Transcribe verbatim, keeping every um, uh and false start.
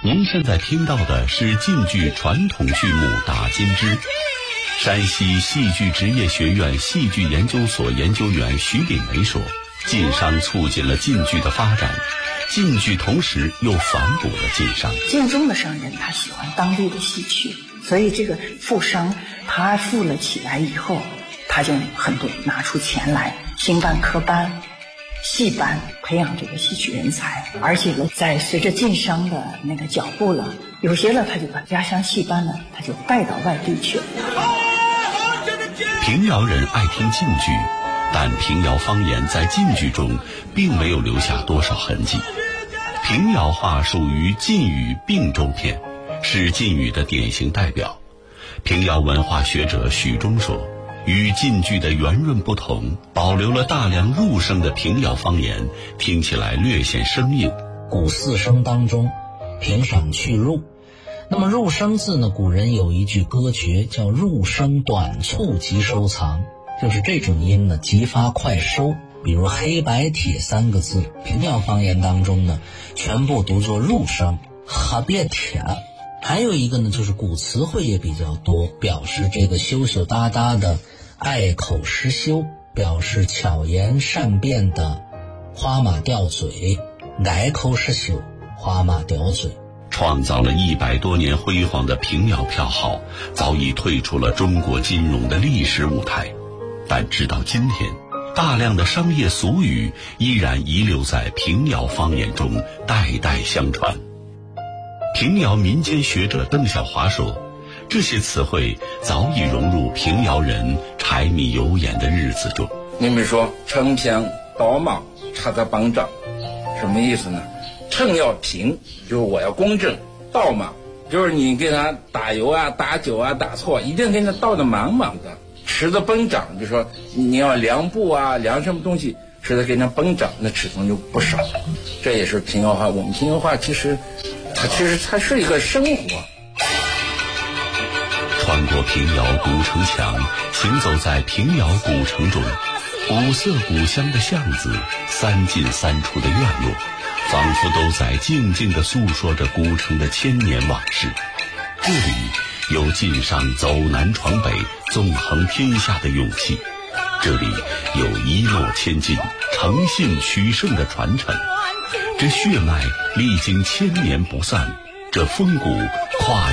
您现在听到的是晋剧传统剧目《打金枝》。山西戏剧职业学院戏剧研究所研究员徐炳梅说，晋商促进了晋剧的发展，晋剧同时又反哺了晋商。 晋中的商人他喜欢当地的戏曲，所以这个富商他富了起来以后，他就很多拿出钱来兴办科班、戏班，培养这个戏曲人才。而且呢，在随着晋商的那个脚步了，有些呢他就把家乡戏班呢他就带到外地去了。 平遥人爱听晋剧，但平遥方言在晋剧中并没有留下多少痕迹。平遥话属于晋语并州片，是晋语的典型代表。平遥文化学者许忠说，与晋剧的圆润不同，保留了大量入声的平遥方言，听起来略显生硬。 古四声当中，平赏去入。那么入声字呢，古人有一句歌诀叫入声短促即收藏，就是这种音呢急发快收。比如黑白帖三个字，平遥方言当中呢全部读作入声，哈别帖。还有一个呢就是古词汇也比较多，表示这个羞羞答答的爱口失修，表示巧言善辩的花马吊嘴，爱口失修，花马吊嘴。 创造了一百多年辉煌的平遥票号早已退出了中国金融的历史舞台，但直到今天，大量的商业俗语依然遗留在平遥方言中，代代相传。平遥民间学者邓小华说，这些词汇早已融入平遥人柴米油盐的日子中。 你们说称平倒马插在帮着，什么意思呢？称要平，就是我要公正；倒马就是你给他打油啊、打酒啊、打错，一定给他倒得满满的。尺子崩掌，就说你要量布啊、量什么东西，尺子给他崩掌，那尺寸就不少。这也是平遥话。我们平遥话其实，它其实它是一个生活。 穿过平遥古城墙，行走在平遥古城中，古色古香的巷子，三进三出的院落，仿佛都在静静地诉说着古城的千年往事。这里有晋商走南闯北、纵横天下的勇气，这里有一诺千金、诚信取胜的传承。这血脉历经千年不散，这风骨跨